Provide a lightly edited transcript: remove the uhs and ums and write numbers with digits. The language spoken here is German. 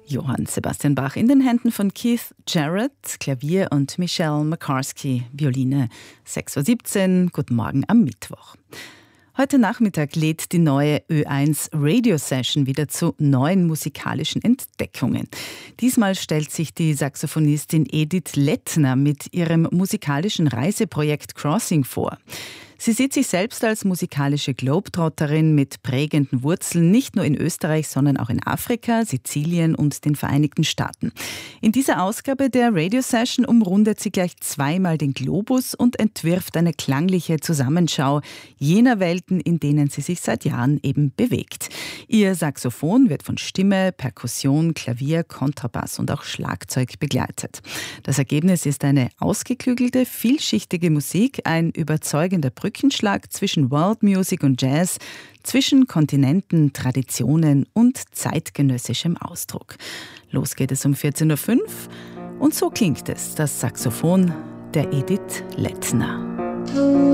Johann Sebastian Bach in den Händen von Keith Jarrett, Klavier, und Michelle McCarsky, Violine. 6:17 Uhr, guten Morgen am Mittwoch. Heute Nachmittag lädt die neue Ö1 Radio Session wieder zu neuen musikalischen Entdeckungen. Diesmal stellt sich die Saxophonistin Edith Lettner mit ihrem musikalischen Reiseprojekt Crossing vor. Sie sieht sich selbst als musikalische Globetrotterin mit prägenden Wurzeln, nicht nur in Österreich, sondern auch in Afrika, Sizilien und den Vereinigten Staaten. In dieser Ausgabe der Radio Session umrundet sie gleich zweimal den Globus und entwirft eine klangliche Zusammenschau jener Welten, in denen sie sich seit Jahren eben bewegt. Ihr Saxophon wird von Stimme, Perkussion, Klavier, Kontrabass und auch Schlagzeug begleitet. Das Ergebnis ist eine ausgeklügelte, vielschichtige Musik, ein überzeugender Brückenschlag zwischen World Music und Jazz, zwischen Kontinenten, Traditionen und zeitgenössischem Ausdruck. Los geht es um 14:05 Uhr und so klingt es, das Saxophon der Edith Lettner.